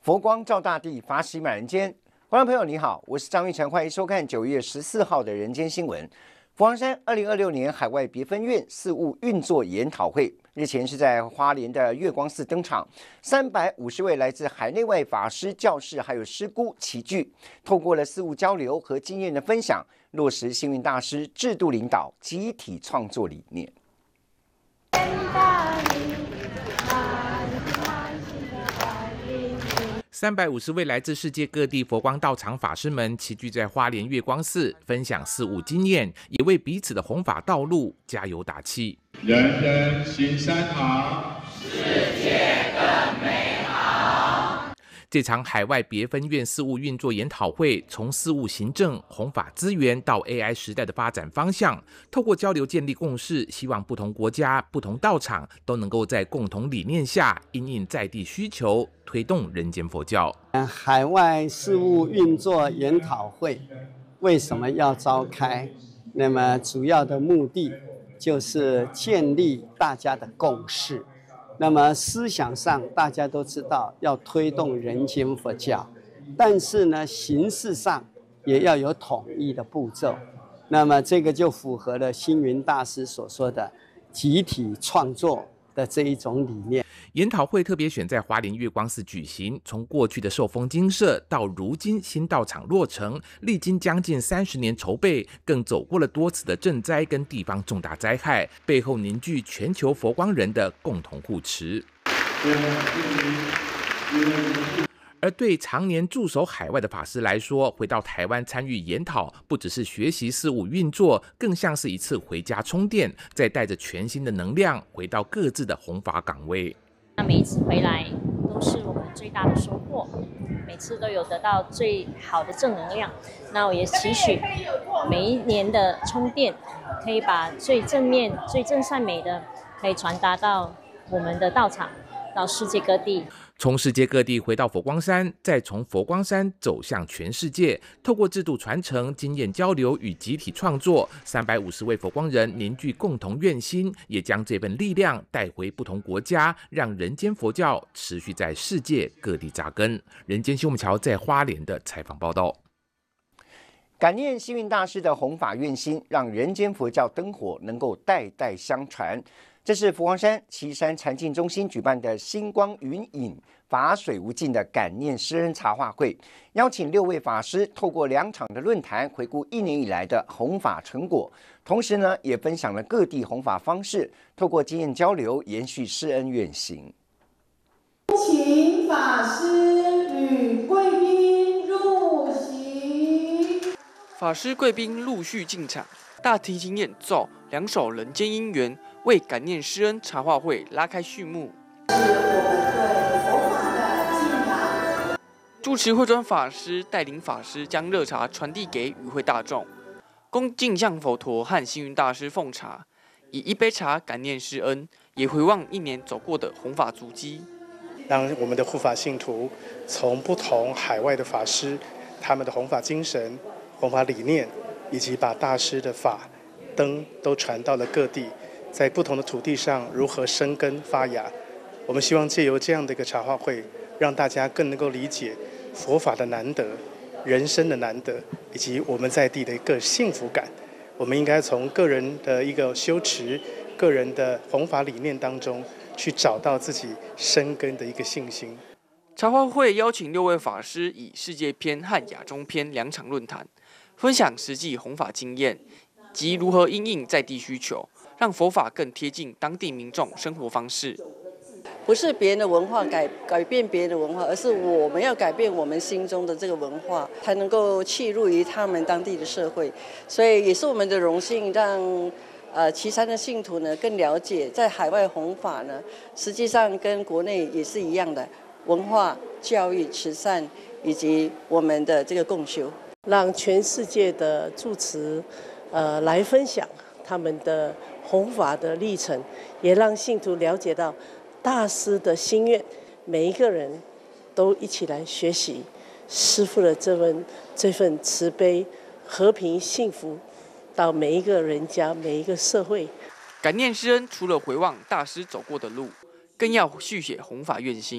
佛光照大地，法喜满人间。观众朋友你好，我是张玉成，欢迎收看9月14号的人间新闻。佛光山2026年海外别分院事务运作研讨会日前是在花莲的月光寺登场，350位来自海内外法师、教士还有师姑齐聚，透过了事务交流和经验的分享，落实星云大师制度领导、集体创作理念。 350位来自世界各地佛光道场法师们齐聚在花莲月光寺，分享事务经验，也为彼此的弘法道路加油打气。 人人行善行， 世界更美好。 这场海外别分院事务运作研讨会，从事务行政、弘法资源到 AI 时代的发展方向，透过交流建立共识，希望不同国家、不同道场都能够在共同理念下，因应在地需求，推动人间佛教。 海外事务运作研讨会为什么要召开？那么主要的目的就是建立大家的共识。那么思想上大家都知道要推动人间佛教，但是呢形式上也要有统一的步骤。那么这个就符合了星云大师所说的集体创作的这一种理念。 研讨会特别选在花莲月光寺举行，从过去的寿丰精舍到如今新道场落成，历经将近30年筹备，更走过了多次的赈灾跟地方重大灾害，背后凝聚全球佛光人的共同护持。而对常年驻守海外的法师来说，回到台湾参与研讨，不只是学习事务运作，更像是一次回家充电，再带着全新的能量回到各自的弘法岗位。 每一次回来都是我们最大的收获，每次都有得到最好的正能量。那我也期许每一年的充电，可以把最正面、最正善美的，可以传达到我们的道场，到世界各地。 从世界各地回到佛光山，再从佛光山走向全世界，透过制度传承、经验交流与集体创作，350位佛光人凝聚共同愿心，也将这份力量带回不同国家，让人间佛教持续在世界各地扎根。人间新闻桥在花莲的采访报道。 感念星云大师的弘法愿心，让人间佛教灯火能够代代相传。这是佛光山旗山禅净中心举办的星光云影法水无尽的感念师恩茶话会，邀请6位法师透过2场的论坛回顾1年以来的弘法成果，同时呢也分享了各地弘法方式，透过经验交流延续师恩愿行。 请法师与贵宾入席。 法师贵宾陆续进场，大提琴演奏2首《人间姻缘》，为感念师恩茶话会拉开序幕。主持慧专法师带领法师将热茶传递给与会大众，恭敬向佛陀和星云大师奉茶，以一杯茶感念师恩，也回望1年走过的弘法足迹。 让我们的护法信徒从不同海外的法师，他们的弘法精神、弘法理念，以及把大师的法灯都传到了各地，在不同的土地上如何生根发芽。我们希望借由这样的一个茶话会，让大家更能够理解佛法的难得、人生的难得，以及我们在地的一个幸福感。我们应该从个人的一个修持、个人的弘法理念当中，去找到自己生根的一个信心。 茶话会邀请6位法师以世界篇和亚中篇2场论坛，分享实际弘法经验及如何因应在地需求，让佛法更贴近当地民众生活方式。 不是别人的文化改变别人的文化，而是我们要改变我们心中的这个文化，才能够契入于他们当地的社会。所以也是我们的荣幸，让旗山的信徒呢更了解，在海外弘法呢，实际上跟国内也是一样的文化、教育、慈善以及我们的这个共修， 让全世界的住持来分享他们的弘法的历程，也让信徒了解到大师的心愿，每一个人都一起来学习师父的这份慈悲、和平、幸福，到每一个人家、每一个社会。 感念师恩除了回望大师走过的路，更要续写弘法愿心，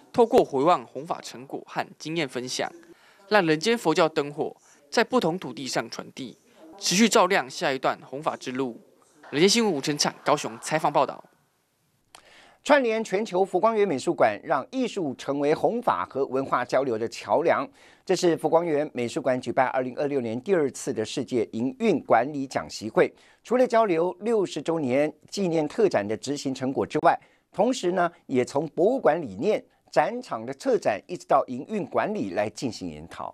透过回望弘法成果和经验分享，让人间佛教灯火在不同土地上传递，持续照亮下一段弘法之路。人间新闻吴成产高雄采访报道。 串联全球佛光缘美术馆，让艺术成为弘法和文化交流的桥梁。这是佛光缘美术馆举办2026年第2次的世界营运管理讲习会。除了交流60周年纪念特展的执行成果之外，同时呢，也从博物馆理念、展场的策展，一直到营运管理来进行研讨。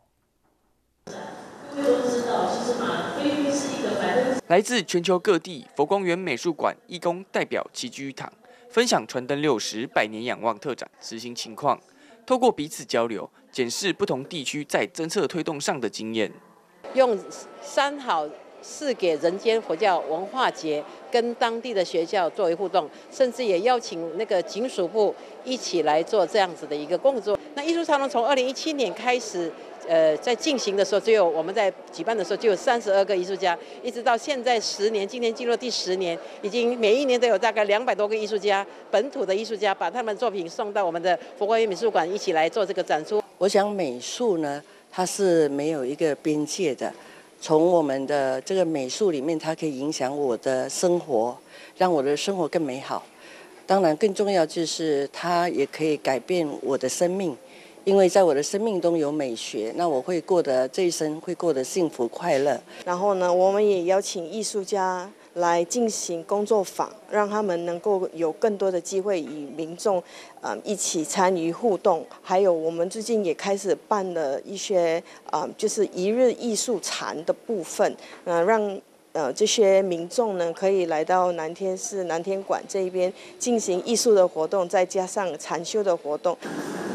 来自全球各地佛光缘美术馆义工代表齐聚一堂，分享传灯60百年仰望特展执行情况，透过彼此交流，检视不同地区在政策推动上的经验。 用3好4给人间佛教文化节跟当地的学校作为互动，甚至也邀请那个警署部一起来做这样子的一个工作。那艺术长廊从2017年开始。在进行的时候，我们在举办的时候就有32个艺术家，一直到现在10年，今年进入第10年，已经每一年都有大概200多个艺术家，本土的艺术家把他们的作品送到我们的佛光缘美术馆一起来做这个展出。 我想美术呢，它是没有一个边界的，从我们的这个美术里面，它可以影响我的生活，让我的生活更美好。当然，更重要就是它也可以改变我的生命。因为在我的生命中有美学，那我会过得这一生会过得幸福快乐。 然后呢，我们也邀请艺术家来进行工作坊，让他们能够有更多的机会与民众一起参与互动。还有我们最近也开始办了一些就是一日艺术禅的部分，让这些民众呢可以来到南天寺南天馆这一边进行艺术的活动，再加上禅修的活动。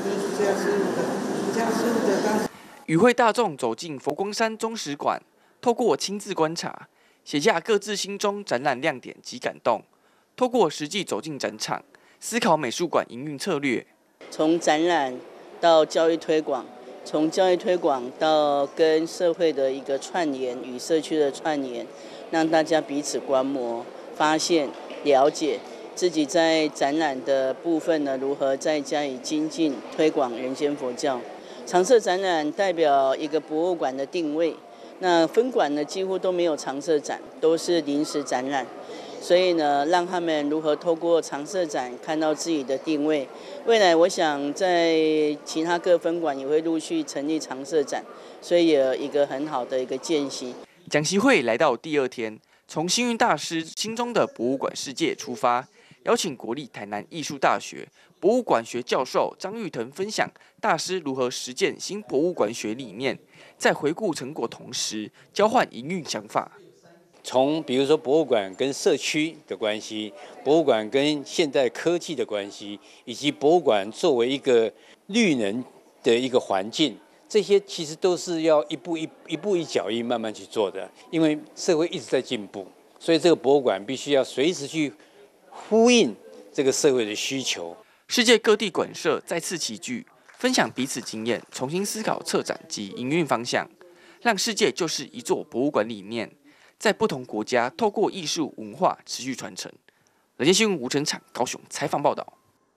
与会大众走进佛光山中史馆，透过亲自观察，写下各自心中展览亮点及感动，透过实际走进展场，思考美术馆营运策略。 从展览到教育推广，从教育推广到跟社会的一个串联与社区的串联，让大家彼此观摩、发现、了解。自己在展览的部分呢，如何再加以精进推广人间佛教？常设展览代表一个博物馆的定位，那分馆呢几乎都没有常设展，都是临时展览。所以呢，让他们如何透过常设展看到自己的定位。未来我想在其他各分馆也会陆续成立常设展，所以也有一个很好的一个见习。 讲习会来到第2天，从星云大师心中的博物馆世界出发。邀请国立台南艺术大学博物馆学教授张玉腾分享大师如何实践新博物馆学理念，在回顾成果同时交换营运想法。 从比如说博物馆跟社区的关系，博物馆跟现代科技的关系，以及博物馆作为一个绿能的一个环境，这些其实都是要一步一脚印慢慢去做的。因为社会一直在进步，所以这个博物馆必须要随时去呼应这个社会的需求。 世界各地馆舍再次齐聚，分享彼此经验，重新思考策展及营运方向，让世界就是一座博物馆理念，在不同国家透过艺术文化持续传承。人间新闻吴成产高雄采访报道。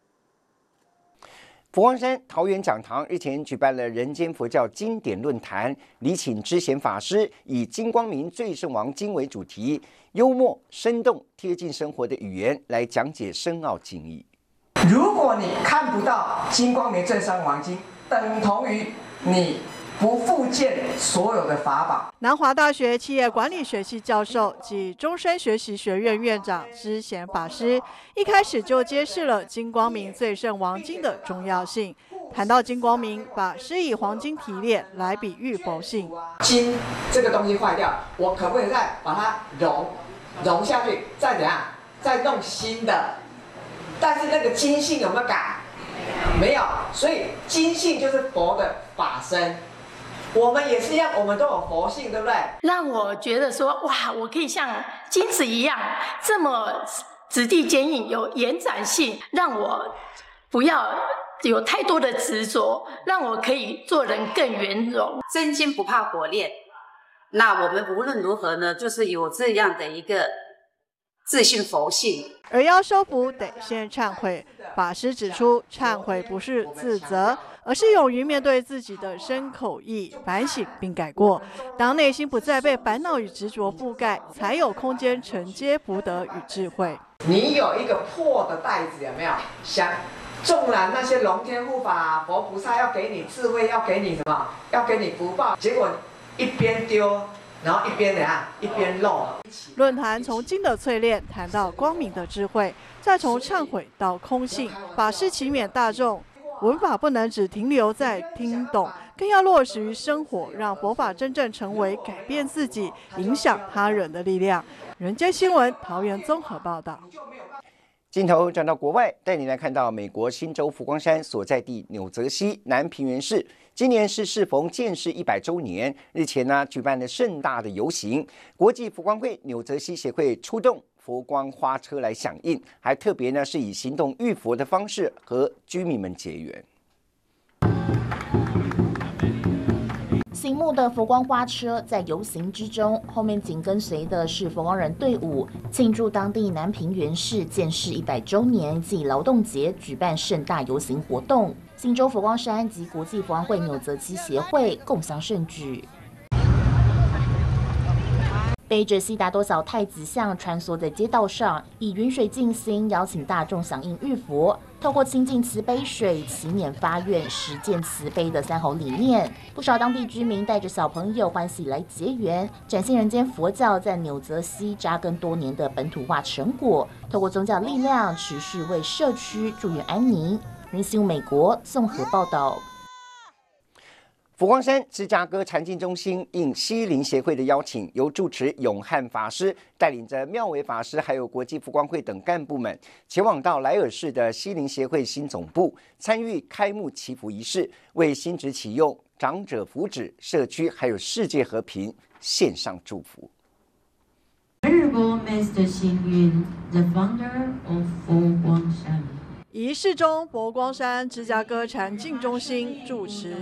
佛光山桃园讲堂日前举办了人间佛教经典论坛，礼请知贤法师以金光明最胜王经为主题，幽默生动贴近生活的语言来讲解深奥经义。 如果你看不到金光明最胜王经，等同于你不复见所有的法宝。 南华大学企业管理学系教授及终身学习学院院长知贤法师一开始就揭示了金光明最胜王经的重要性。谈到金光明，把施以黄金提炼来比喻佛性。 金这个东西坏掉，我可不可以再把它融下去，再怎样，再弄新的？但是那个金性有没有改？没有，所以金性就是佛的法身。我们也是一样，我们都有佛性，对不对？ 让我觉得说，哇，我可以像金子一样这么质地坚硬，有延展性，让我不要有太多的执着，让我可以做人更圆融。 真金不怕火炼，那我们无论如何呢，就是有这样的一个自信佛性。 而要修福，得先忏悔。法师指出，忏悔不是自责，而是勇于面对自己的身口意，反省并改过。当内心不再被烦恼与执着覆盖，才有空间承接福德与智慧。 你有一个破的袋子，有没有？想，纵然那些龙天护法、佛菩萨要给你智慧，要给你什么？要给你福报，结果一边丢。然后一边怎样？一边漏。 论坛从经的淬炼谈到光明的智慧，再从忏悔到空性，法师祈勉大众，文法不能只停留在听懂，更要落实于生活，让佛法真正成为改变自己、影响他人的力量。人间新闻桃园综合报道。 镜头转到国外，带你来看到美国新州佛光山所在地纽泽西南平原市，今年是适逢建市100周年，日前呢举办了盛大的游行，国际佛光会纽泽西协会出动佛光花车来响应，还特别呢是以行动浴佛的方式和居民们结缘。 醒目的佛光花车在游行之中，后面紧跟随的是佛光人队伍，庆祝当地南平原市建市100周年暨劳动节，举办盛大游行活动。新州佛光山及国际佛光会纽泽西协会共襄盛举。背着悉达多小太子像穿梭在街道上，以云水静心，邀请大众响应浴佛。透过亲近慈悲水、祈念发愿、实践慈悲的3好理念，不少当地居民带着小朋友欢喜来结缘，展现人间佛教在纽泽西扎根多年的本土化成果。透过宗教力量，持续为社区祝愿安宁。人新美国综合报道。 佛光山芝加哥禅净中心应西林协会的邀请，由住持永汉法师带领着妙维法师还有国际佛光会等干部们，前往到莱尔市的西林协会新总部，参与开幕祈福仪式，为新职启用、长者福祉、社区还有世界和平献上祝福。 Honorable Mr. Xin Yun, the founder of 佛光山。 仪式中，佛光山芝加哥禅净中心住持